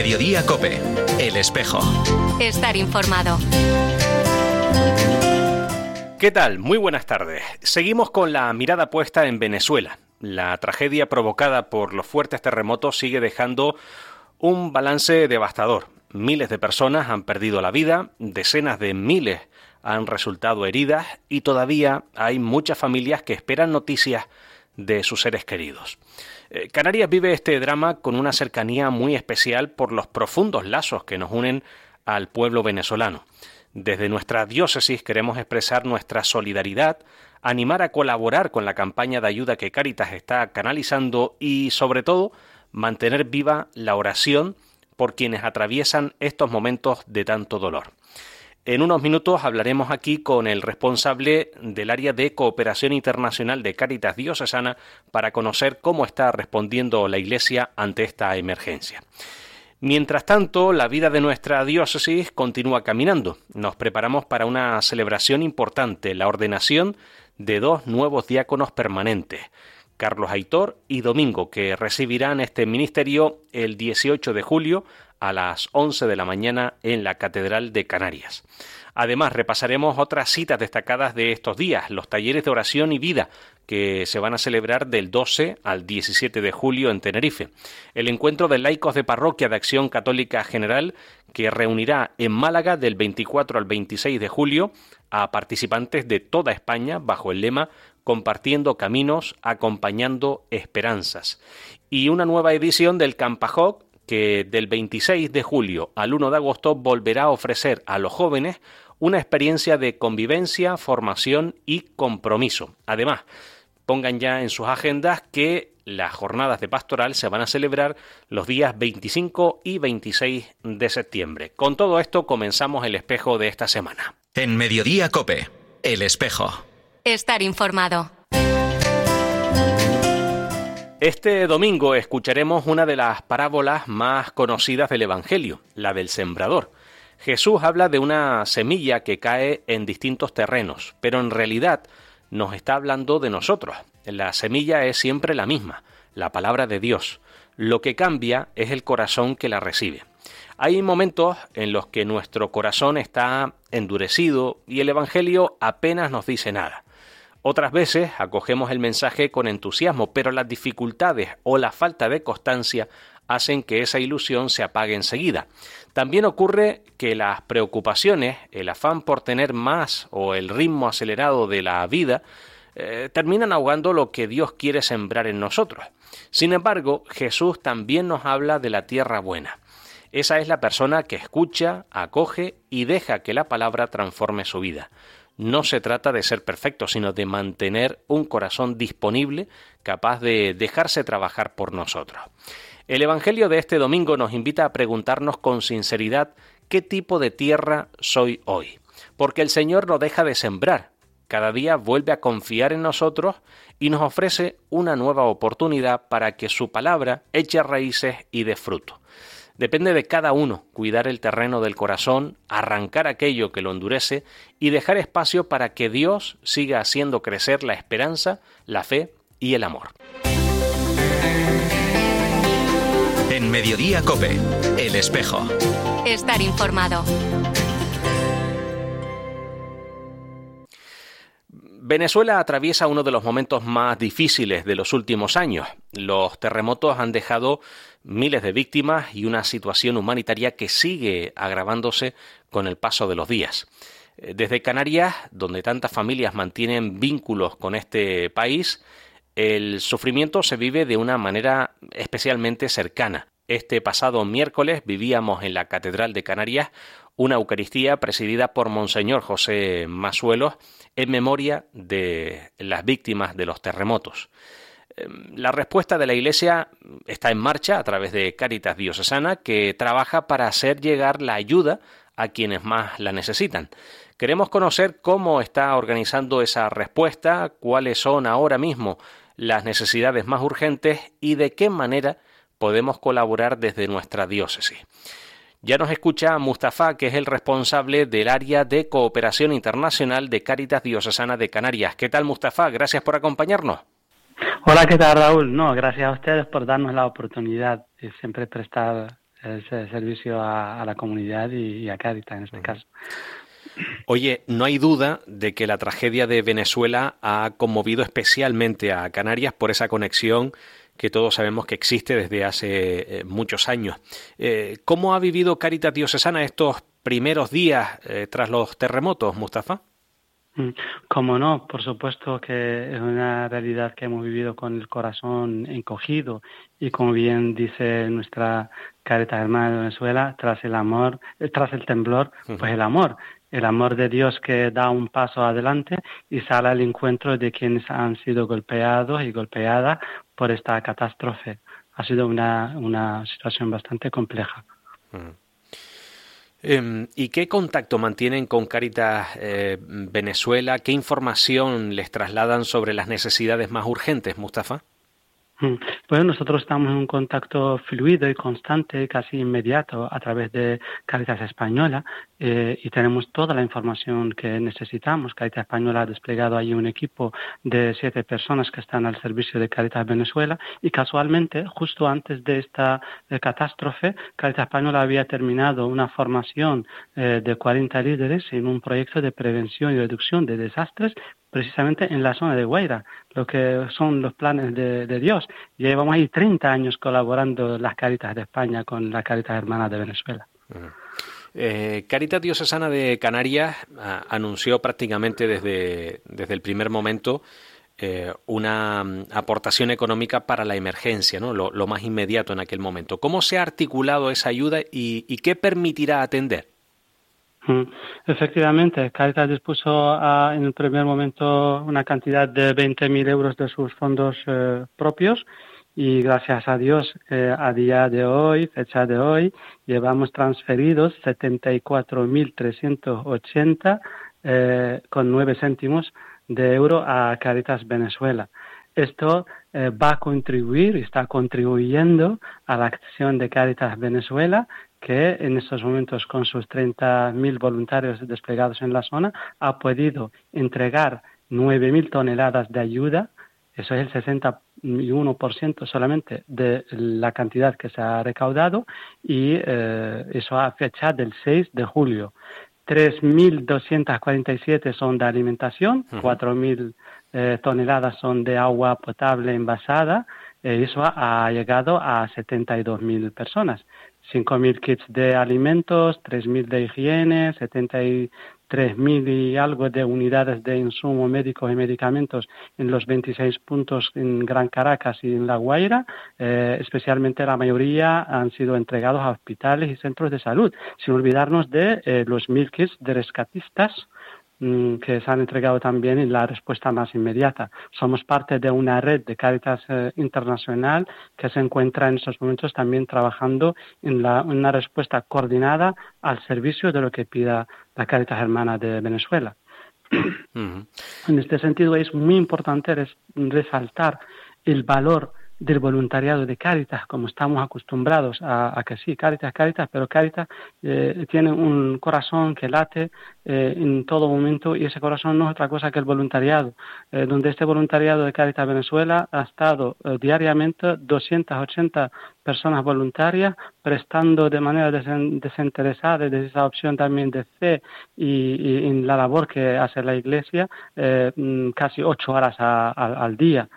Mediodía COPE, El Espejo. Estar informado. ¿Qué tal? Muy buenas tardes. Seguimos con la mirada puesta en Venezuela. La tragedia provocada por los fuertes terremotos sigue dejando un balance devastador. Miles de personas han perdido la vida, decenas de miles han resultado heridas y todavía hay muchas familias que esperan noticias de sus seres queridos. Canarias vive este drama con una cercanía muy especial por los profundos lazos que nos unen al pueblo venezolano. Desde nuestra diócesis queremos expresar nuestra solidaridad, animar a colaborar con la campaña de ayuda que Cáritas está canalizando y, sobre todo, mantener viva la oración por quienes atraviesan estos momentos de tanto dolor. En unos minutos hablaremos aquí con el responsable del área de cooperación internacional de Cáritas Diocesana para conocer cómo está respondiendo la Iglesia ante esta emergencia. Mientras tanto, la vida de nuestra diócesis continúa caminando. Nos preparamos para una celebración importante, la ordenación de 2 nuevos diáconos permanentes, Carlos Aitor y Domingo, que recibirán este ministerio el 18 de julio a las 11 de la mañana en la Catedral de Canarias. Además, repasaremos otras citas destacadas de estos días, los talleres de oración y vida que se van a celebrar del 12 al 17 de julio en Tenerife, el encuentro de laicos de Parroquia de Acción Católica General que reunirá en Málaga del 24 al 26 de julio a participantes de toda España bajo el lema Compartiendo Caminos, Acompañando Esperanzas, y una nueva edición del Campajoc que del 26 de julio al 1 de agosto volverá a ofrecer a los jóvenes una experiencia de convivencia, formación y compromiso. Además, pongan ya en sus agendas que las jornadas de pastoral se van a celebrar los días 25 y 26 de septiembre. Con todo esto comenzamos el espejo de esta semana. En Mediodía COPE, El Espejo. Estar informado. Este domingo escucharemos una de las parábolas más conocidas del Evangelio, la del sembrador. Jesús habla de una semilla que cae en distintos terrenos, pero en realidad nos está hablando de nosotros. La semilla es siempre la misma, la palabra de Dios. Lo que cambia es el corazón que la recibe. Hay momentos en los que nuestro corazón está endurecido y el Evangelio apenas nos dice nada. Otras veces acogemos el mensaje con entusiasmo, pero las dificultades o la falta de constancia hacen que esa ilusión se apague enseguida. También ocurre que las preocupaciones, el afán por tener más o el ritmo acelerado de la vida, terminan ahogando lo que Dios quiere sembrar en nosotros. Sin embargo, Jesús también nos habla de la tierra buena. Esa es la persona que escucha, acoge y deja que la palabra transforme su vida. No se trata de ser perfecto, sino de mantener un corazón disponible, capaz de dejarse trabajar por nosotros. El Evangelio de este domingo nos invita a preguntarnos con sinceridad qué tipo de tierra soy hoy. Porque el Señor no deja de sembrar. Cada día vuelve a confiar en nosotros y nos ofrece una nueva oportunidad para que su palabra eche raíces y dé fruto. Depende de cada uno cuidar el terreno del corazón, arrancar aquello que lo endurece y dejar espacio para que Dios siga haciendo crecer la esperanza, la fe y el amor. En Mediodía COPE, El Espejo. Estar informado. Venezuela atraviesa uno de los momentos más difíciles de los últimos años. Los terremotos han dejado miles de víctimas y una situación humanitaria que sigue agravándose con el paso de los días. Desde Canarias, donde tantas familias mantienen vínculos con este país, el sufrimiento se vive de una manera especialmente cercana. Este pasado miércoles vivíamos en la Catedral de Canarias una Eucaristía presidida por Monseñor José Masuelos en memoria de las víctimas de los terremotos. La respuesta de la Iglesia está en marcha a través de Cáritas Diocesana, que trabaja para hacer llegar la ayuda a quienes más la necesitan. Queremos conocer cómo está organizando esa respuesta, cuáles son ahora mismo las necesidades más urgentes y de qué manera podemos colaborar desde nuestra diócesis. Ya nos escucha Mustafa, que es el responsable del área de cooperación internacional de Cáritas Diocesana de Canarias. ¿Qué tal, Mustafa? Gracias por acompañarnos. Hola, ¿qué tal, Raúl? No, gracias a ustedes por darnos la oportunidad de siempre prestar ese servicio a la comunidad y a Cáritas en este caso. Oye, no hay duda de que la tragedia de Venezuela ha conmovido especialmente a Canarias por esa conexión que todos sabemos que existe desde hace muchos años. ¿Cómo ha vivido Cáritas Diocesana estos primeros días tras los terremotos, Mustafa? Como no, por supuesto que es una realidad que hemos vivido con el corazón encogido y como bien dice nuestra Cáritas Hermana de Venezuela, tras el temblor, pues el amor de Dios que da un paso adelante y sale al encuentro de quienes han sido golpeados y golpeadas por esta catástrofe. Ha sido una situación bastante compleja. ¿Y qué contacto mantienen con Cáritas Venezuela? ¿Qué información les trasladan sobre las necesidades más urgentes, Mustafa? Pues nosotros estamos en un contacto fluido y constante, casi inmediato, a través de Cáritas Española y tenemos toda la información que necesitamos. Cáritas Española ha desplegado ahí un equipo de 7 personas que están al servicio de Cáritas Venezuela y casualmente, justo antes de esta catástrofe, Cáritas Española había terminado una formación de 40 líderes en un proyecto de prevención y reducción de desastres precisamente en la zona de Guaira, lo que son los planes de Dios. Llevamos ahí 30 años colaborando las Cáritas de España con la Cáritas Hermana de Venezuela. Cáritas Diocesana de Canarias anunció prácticamente desde el primer momento una aportación económica para la emergencia, ¿no? Lo más inmediato en aquel momento. ¿Cómo se ha articulado esa ayuda y qué permitirá atender? Efectivamente, Cáritas dispuso en el primer momento una cantidad de 20.000 euros de sus fondos propios y gracias a Dios a día de hoy, fecha de hoy, llevamos transferidos 74.380 con 9 céntimos de euro a Cáritas Venezuela. Esto va a contribuir y está contribuyendo a la acción de Cáritas Venezuela, que en estos momentos con sus 30.000 voluntarios desplegados en la zona ha podido entregar 9.000 toneladas de ayuda. Eso es el 61% solamente de la cantidad que se ha recaudado y eso a fecha del 6 de julio. 3.247 son de alimentación, 4.000 toneladas son de agua potable envasada, eso ha llegado a 72.000 personas. 5.000 kits de alimentos, 3.000 de higiene, 73.000 y algo de unidades de insumo médicos y medicamentos en los 26 puntos en Gran Caracas y en La Guaira. Especialmente la mayoría han sido entregados a hospitales y centros de salud, sin olvidarnos de los 1.000 kits de rescatistas que se han entregado también en la respuesta más inmediata. Somos parte de una red de Cáritas internacional que se encuentra en estos momentos también trabajando en una respuesta coordinada al servicio de lo que pida la Cáritas Hermana de Venezuela. En este sentido es muy importante resaltar el valor del voluntariado de Cáritas, como estamos acostumbrados a que sí, Cáritas, pero Cáritas tiene un corazón que late en todo momento y ese corazón no es otra cosa que el voluntariado, donde este voluntariado de Cáritas Venezuela ha estado diariamente 280 personas voluntarias prestando de manera desinteresada desde esa opción también de fe y en la labor que hace la Iglesia casi 8 horas al día.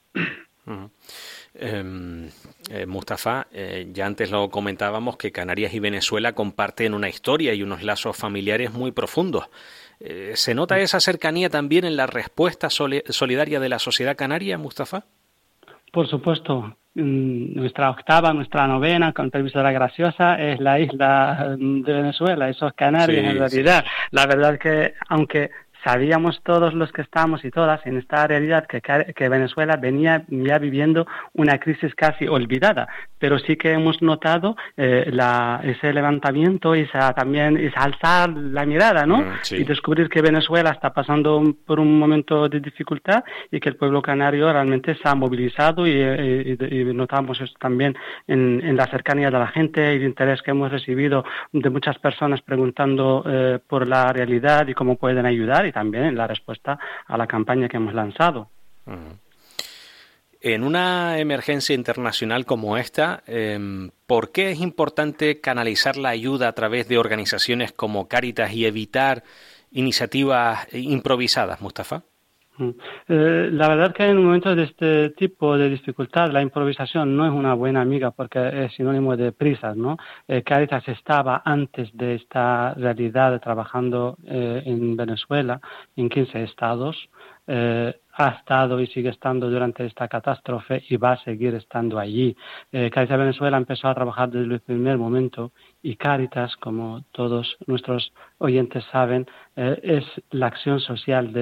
Mustafa, ya antes lo comentábamos que Canarias y Venezuela comparten una historia y unos lazos familiares muy profundos. ¿Se nota esa cercanía también en la respuesta solidaria de la sociedad canaria, Mustafa? Por supuesto. Nuestra novena, con permiso de la Graciosa, es la isla de Venezuela, eso es Canarias en realidad. Sí. La verdad que, aunque sabíamos todos los que estamos y todas en esta realidad que Venezuela venía ya viviendo una crisis casi olvidada, pero sí que hemos notado ese levantamiento y también alzar la mirada, ¿no? Sí. Y descubrir que Venezuela está pasando por un momento de dificultad y que el pueblo canario realmente se ha movilizado y notamos eso también en la cercanía de la gente y el interés que hemos recibido de muchas personas preguntando por la realidad y cómo pueden ayudar y también en la respuesta a la campaña que hemos lanzado. En una emergencia internacional como esta, ¿por qué es importante canalizar la ayuda a través de organizaciones como Cáritas y evitar iniciativas improvisadas, Mustafa? La verdad es que en un momento de este tipo de dificultad la improvisación no es una buena amiga porque es sinónimo de prisas, ¿no? Cáritas estaba antes de esta realidad trabajando en Venezuela en 15 estados, ha estado y sigue estando durante esta catástrofe y va a seguir estando allí. Cáritas Venezuela empezó a trabajar desde el primer momento y Cáritas, como todos nuestros oyentes saben, es la acción social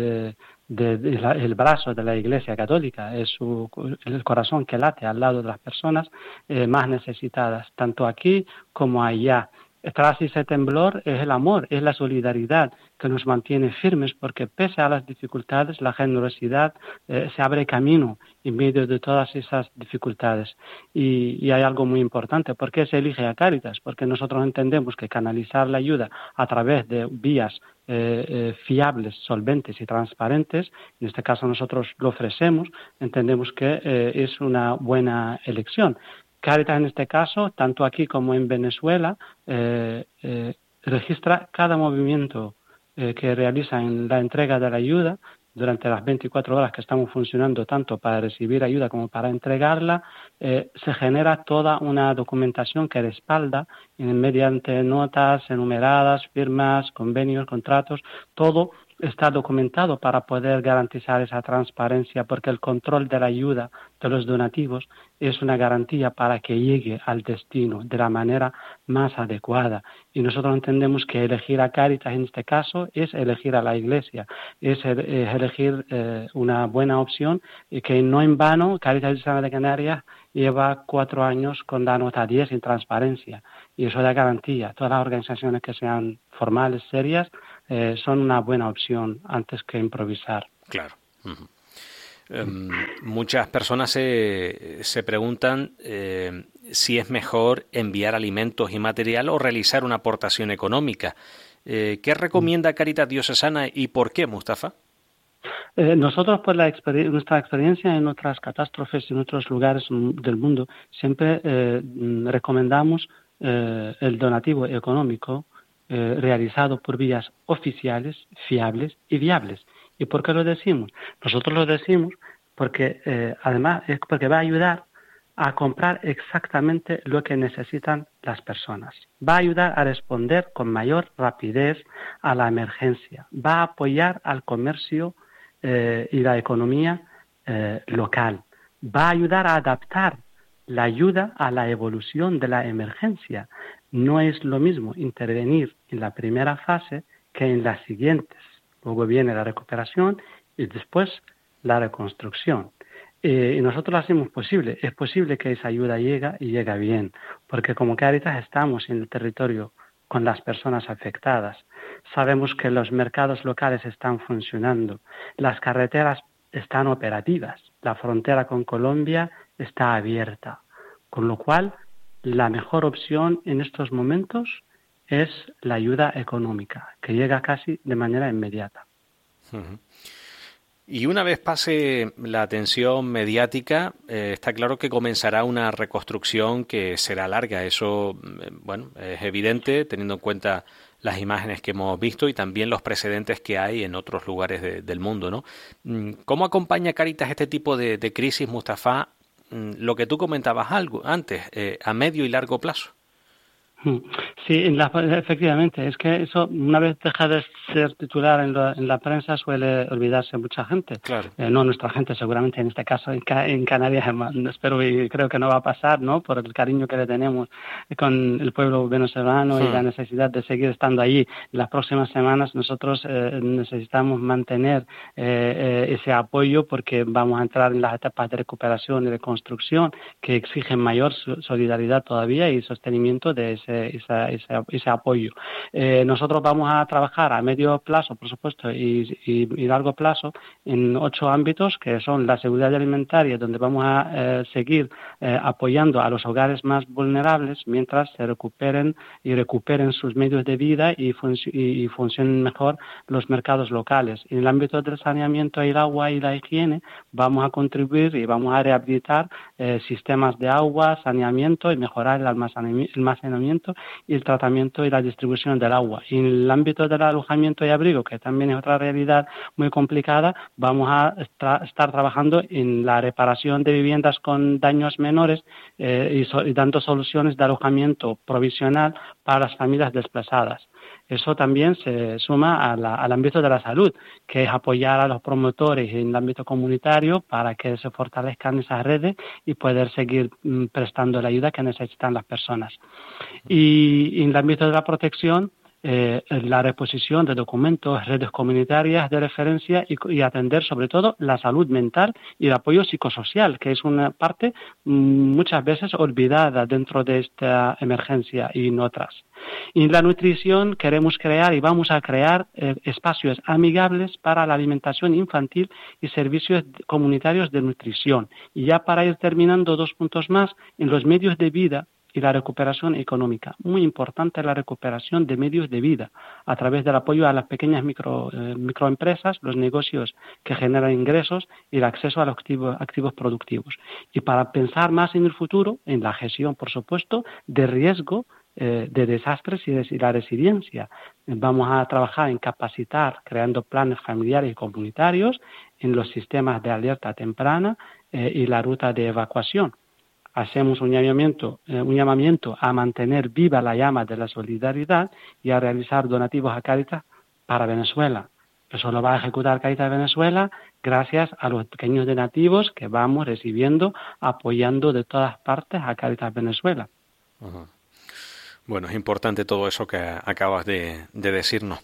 el brazo de la Iglesia Católica, es el corazón que late al lado de las personas más necesitadas, tanto aquí como allá. Tras ese temblor es el amor, es la solidaridad que nos mantiene firmes porque pese a las dificultades, la generosidad se abre camino en medio de todas esas dificultades. Y hay algo muy importante, ¿por qué se elige a Cáritas? Porque nosotros entendemos que canalizar la ayuda a través de vías fiables, solventes y transparentes, en este caso nosotros lo ofrecemos, entendemos que es una buena elección. Cáritas en este caso, tanto aquí como en Venezuela, registra cada movimiento que realiza en la entrega de la ayuda durante las 24 horas que estamos funcionando, tanto para recibir ayuda como para entregarla. Se genera toda una documentación que respalda mediante notas enumeradas, firmas, convenios, contratos, todo está documentado para poder garantizar esa transparencia, porque el control de la ayuda de los donativos es una garantía para que llegue al destino de la manera más adecuada. Y nosotros entendemos que elegir a Cáritas en este caso es elegir a la Iglesia, es elegir una buena opción, y que no en vano Cáritas Diocesana de Canarias lleva 4 años con la nota 10 en transparencia, y eso da garantía. Todas las organizaciones que sean formales, serias, son una buena opción antes que improvisar. Claro. Uh-huh. Muchas personas se preguntan si es mejor enviar alimentos y material o realizar una aportación económica. ¿Qué recomienda Cáritas Diocesana y por qué, Mustafa? Nosotros, por nuestra experiencia en otras catástrofes en otros lugares del mundo, siempre recomendamos el donativo económico realizado por vías oficiales, fiables y viables. ¿Y por qué lo decimos? Nosotros lo decimos porque además es porque va a ayudar a comprar exactamente lo que necesitan las personas. Va a ayudar a responder con mayor rapidez a la emergencia. Va a apoyar al comercio y la economía local. Va a ayudar a adaptar la ayuda a la evolución de la emergencia. No es lo mismo intervenir en la primera fase que en las siguientes. Luego viene la recuperación y después la reconstrucción. Y nosotros lo hacemos posible. Es posible que esa ayuda llegue y llega bien, porque como Cáritas estamos en el territorio con las personas afectadas. Sabemos que los mercados locales están funcionando, las carreteras están operativas, la frontera con Colombia está abierta, con lo cual la mejor opción en estos momentos es la ayuda económica, que llega casi de manera inmediata. Uh-huh. Y una vez pase la atención mediática, está claro que comenzará una reconstrucción que será larga. Eso, bueno, es evidente teniendo en cuenta las imágenes que hemos visto y también los precedentes que hay en otros lugares del mundo, ¿no? ¿Cómo acompaña Cáritas este tipo de crisis, Mustafa? Lo que tú comentabas antes, a medio y largo plazo. Sí, efectivamente, es que eso una vez deja de ser titular en la prensa suele olvidarse mucha gente. Claro. No nuestra gente, seguramente en este caso en Canarias, espero y creo que no va a pasar, ¿no? Por el cariño que le tenemos con el pueblo venezolano y la necesidad de seguir estando allí. En las próximas semanas nosotros necesitamos mantener ese apoyo porque vamos a entrar en las etapas de recuperación y de construcción que exigen mayor solidaridad todavía y sostenimiento de ese apoyo. Nosotros vamos a trabajar a medio plazo, por supuesto, y largo plazo en 8 ámbitos, que son la seguridad alimentaria, donde vamos a seguir apoyando a los hogares más vulnerables mientras se recuperen sus medios de vida y funcionen mejor los mercados locales. En el ámbito del saneamiento y el agua y la higiene, vamos a contribuir y vamos a rehabilitar sistemas de agua, saneamiento y mejorar el almacenamiento y el tratamiento y la distribución del agua. Y en el ámbito del alojamiento y abrigo, que también es otra realidad muy complicada, vamos a estar trabajando en la reparación de viviendas con daños menores y dando soluciones de alojamiento provisional para las familias desplazadas. Eso también se suma al ámbito de la salud, que es apoyar a los promotores en el ámbito comunitario para que se fortalezcan esas redes y poder seguir prestando la ayuda que necesitan las personas. Y en el ámbito de la protección, la reposición de documentos, redes comunitarias de referencia y atender sobre todo la salud mental y el apoyo psicosocial, que es una parte muchas veces olvidada dentro de esta emergencia y en otras. Y en la nutrición queremos crear y vamos a crear espacios amigables para la alimentación infantil y servicios comunitarios de nutrición. Y ya para ir terminando, 2 puntos más, en los medios de vida y la recuperación económica. Muy importante la recuperación de medios de vida a través del apoyo a las pequeñas microempresas, los negocios que generan ingresos y el acceso a los activos productivos. Y para pensar más en el futuro, en la gestión, por supuesto, de riesgo de desastres y la resiliencia. Vamos a trabajar en capacitar, creando planes familiares y comunitarios, en los sistemas de alerta temprana y la ruta de evacuación. Hacemos un llamamiento a mantener viva la llama de la solidaridad y a realizar donativos a Cáritas para Venezuela. Eso lo va a ejecutar Cáritas Venezuela gracias a los pequeños donativos que vamos recibiendo, apoyando de todas partes a Cáritas Venezuela. Uh-huh. Bueno, es importante todo eso que acabas de decirnos.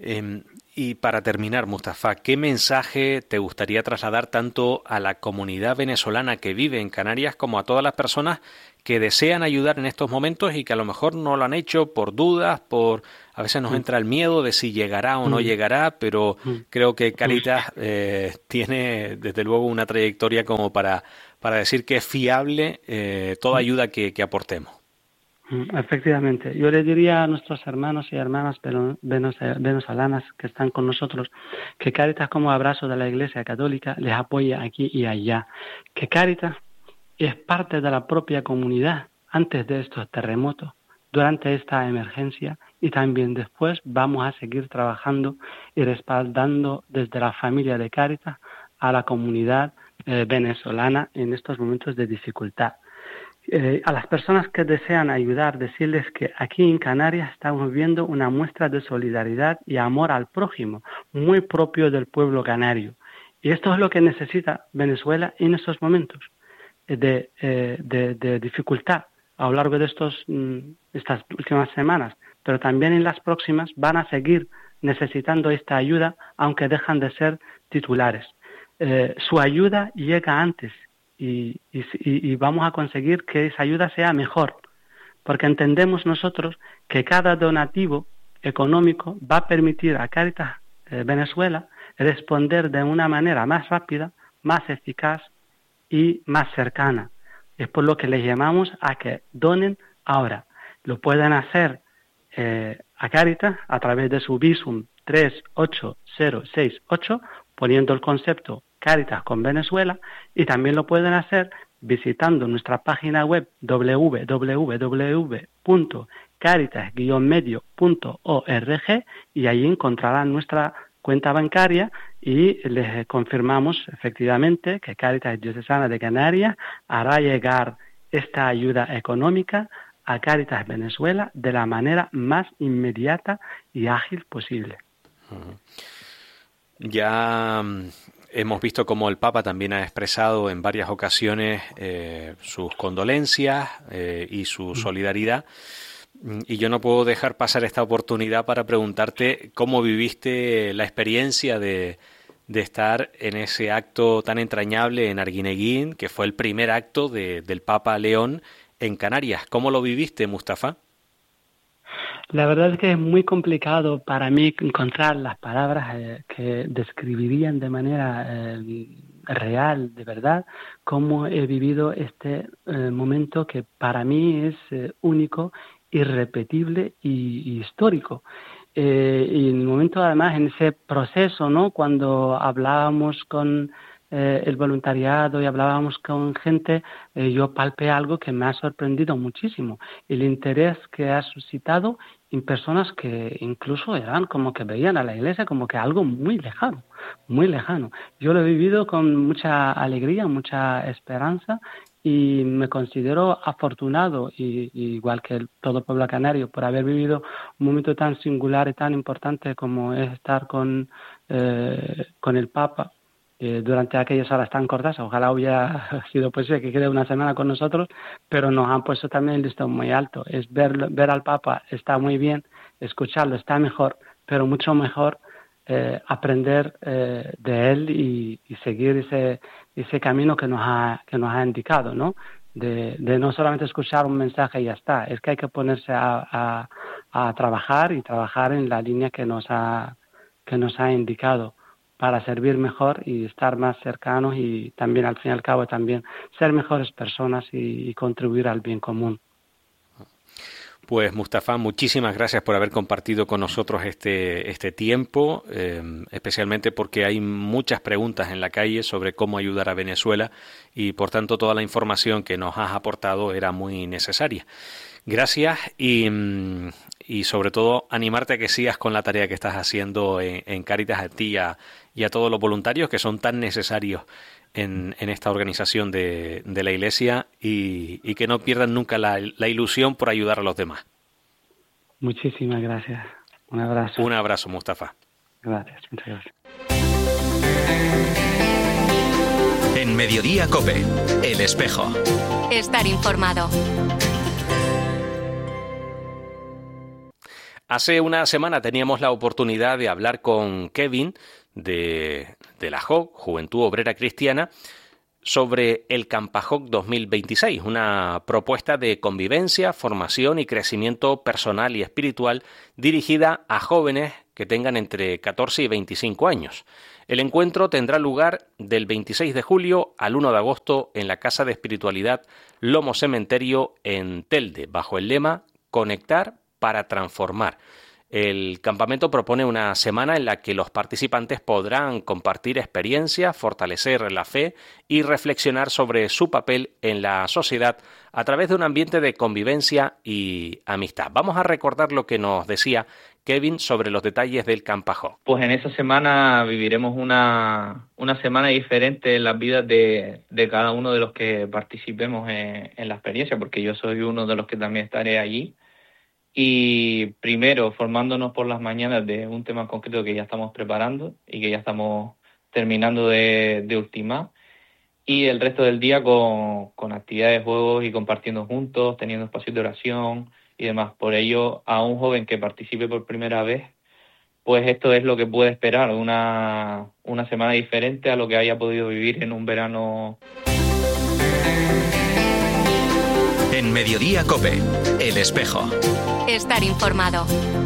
Y para terminar, Mustafa, ¿qué mensaje te gustaría trasladar tanto a la comunidad venezolana que vive en Canarias como a todas las personas que desean ayudar en estos momentos y que a lo mejor no lo han hecho por dudas, a veces nos entra el miedo de si llegará o no llegará, pero creo que Cáritas tiene desde luego una trayectoria como para decir que es fiable toda ayuda que aportemos? Efectivamente, yo le diría a nuestros hermanos y hermanas venezolanas que están con nosotros que Cáritas, como abrazo de la Iglesia Católica, les apoya aquí y allá, que Cáritas es parte de la propia comunidad antes de estos terremotos, durante esta emergencia y también después vamos a seguir trabajando y respaldando desde la familia de Cáritas a la comunidad venezolana en estos momentos de dificultad. A las personas que desean ayudar, decirles que aquí en Canarias estamos viendo una muestra de solidaridad y amor al prójimo, muy propio del pueblo canario. Y esto es lo que necesita Venezuela en estos momentos de dificultad a lo largo de estas últimas semanas, pero también en las próximas van a seguir necesitando esta ayuda, aunque dejan de ser titulares. Su ayuda llega antes. Y vamos a conseguir que esa ayuda sea mejor, porque entendemos nosotros que cada donativo económico va a permitir a Cáritas Venezuela responder de una manera más rápida, más eficaz y más cercana. Es por lo que les llamamos a que donen ahora. Lo pueden hacer a Cáritas a través de su Bizum 38068, poniendo el concepto Cáritas con Venezuela, y también lo pueden hacer visitando nuestra página web www.caritas-medio.org y allí encontrarán nuestra cuenta bancaria y les confirmamos efectivamente que Cáritas Diocesana de Canarias hará llegar esta ayuda económica a Cáritas Venezuela de la manera más inmediata y ágil posible. Ya hemos visto cómo el Papa también ha expresado en varias ocasiones sus condolencias y su solidaridad. Y yo no puedo dejar pasar esta oportunidad para preguntarte cómo viviste la experiencia de estar en ese acto tan entrañable en Arguineguín, que fue el primer acto del Papa León en Canarias. ¿Cómo lo viviste, Mustafa? La verdad es que es muy complicado para mí encontrar las palabras que describirían de manera real, de verdad, cómo he vivido este momento que para mí es único, irrepetible y histórico. Y en el momento, además, en ese proceso, ¿no? Cuando hablábamos con el voluntariado y hablábamos con gente, yo palpé algo que me ha sorprendido muchísimo, el interés que ha suscitado en personas que incluso eran como que veían a la iglesia como que algo muy lejano, muy lejano. Yo lo he vivido con mucha alegría, mucha esperanza, y me considero afortunado, igual que todo el pueblo canario, por haber vivido un momento tan singular y tan importante como es estar con el Papa durante aquellas horas tan cortas. Ojalá hubiera sido posible que quede una semana con nosotros, pero nos han puesto también el listón muy alto. Es ver al Papa está muy bien, escucharlo está mejor, pero mucho mejor aprender de él y seguir ese camino que nos ha indicado, ¿no? De no solamente escuchar un mensaje y ya está, es que hay que ponerse a trabajar y trabajar en la línea que nos ha indicado, para servir mejor y estar más cercanos y también, al fin y al cabo, también ser mejores personas y contribuir al bien común. Pues Mustafa, muchísimas gracias por haber compartido con nosotros este tiempo, especialmente porque hay muchas preguntas en la calle sobre cómo ayudar a Venezuela y, por tanto, toda la información que nos has aportado era muy necesaria. Gracias y sobre todo animarte a que sigas con la tarea que estás haciendo en Cáritas, a ti y a todos los voluntarios que son tan necesarios en esta organización de la Iglesia y que no pierdan nunca la ilusión por ayudar a los demás. Muchísimas gracias. Un abrazo. Un abrazo, Mustafa. Gracias, muchas gracias. En Mediodía COPE, El Espejo. Estar informado. Hace una semana teníamos la oportunidad de hablar con Kevin de la JOC, Juventud Obrera Cristiana, sobre el Campajoc 2026, una propuesta de convivencia, formación y crecimiento personal y espiritual dirigida a jóvenes que tengan entre 14 y 25 años. El encuentro tendrá lugar del 26 de julio al 1 de agosto en la Casa de Espiritualidad Lomo Cementerio en Telde, bajo el lema Conectar para transformar. El campamento propone una semana en la que los participantes podrán compartir experiencias, fortalecer la fe y reflexionar sobre su papel en la sociedad a través de un ambiente de convivencia y amistad. Vamos a recordar lo que nos decía Kevin sobre los detalles del Campajoc. Pues en esa semana viviremos una semana diferente en las vidas de cada uno de los que participemos en la experiencia, porque yo soy uno de los que también estaré allí. Y primero formándonos por las mañanas de un tema concreto que ya estamos preparando y que ya estamos terminando de ultimar, y el resto del día con actividades, juegos y compartiendo juntos, teniendo espacios de oración y demás. Por ello, a un joven que participe por primera vez, pues esto es lo que puede esperar, una semana diferente a lo que haya podido vivir en un verano. En Mediodía COPE, El Espejo. Estar informado.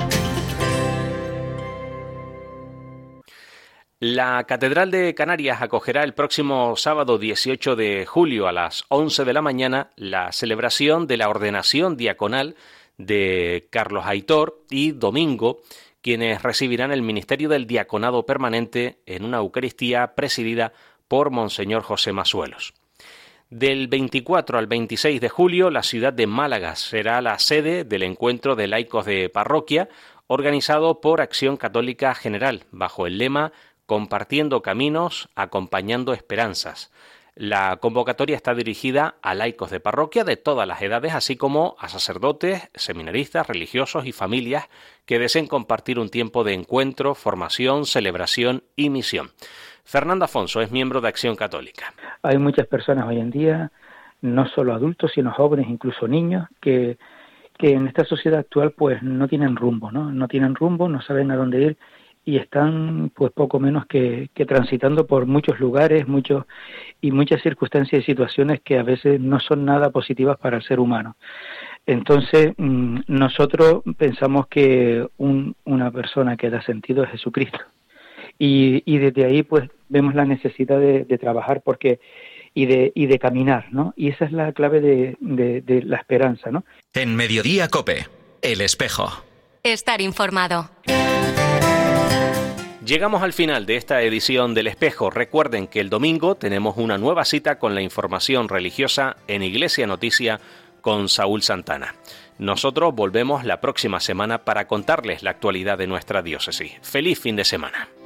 La Catedral de Canarias acogerá el próximo sábado 18 de julio a las 11 de la mañana la celebración de la ordenación diaconal de Carlos Aitor y Domingo, quienes recibirán el ministerio del diaconado permanente en una Eucaristía presidida por Monseñor José Masuelos. Del 24 al 26 de julio, la ciudad de Málaga será la sede del encuentro de laicos de parroquia, organizado por Acción Católica General, bajo el lema Compartiendo Caminos, Acompañando Esperanzas. La convocatoria está dirigida a laicos de parroquia de todas las edades, así como a sacerdotes, seminaristas, religiosos y familias que deseen compartir un tiempo de encuentro, formación, celebración y misión. Fernando Afonso es miembro de Acción Católica. Hay muchas personas hoy en día, no solo adultos, sino jóvenes, incluso niños, que en esta sociedad actual pues no tienen rumbo, no tienen rumbo, no saben a dónde ir y están pues poco menos que transitando por muchos lugares, muchas circunstancias y situaciones que a veces no son nada positivas para el ser humano. Entonces, nosotros pensamos que una persona que da sentido es Jesucristo. Y desde ahí, pues, vemos la necesidad de trabajar y de caminar, ¿no? Y esa es la clave de la esperanza, ¿no? En Mediodía COPE, El Espejo. Estar informado. Llegamos al final de esta edición del Espejo. Recuerden que el domingo tenemos una nueva cita con la información religiosa en Iglesia Noticia con Saúl Santana. Nosotros volvemos la próxima semana para contarles la actualidad de nuestra diócesis. ¡Feliz fin de semana!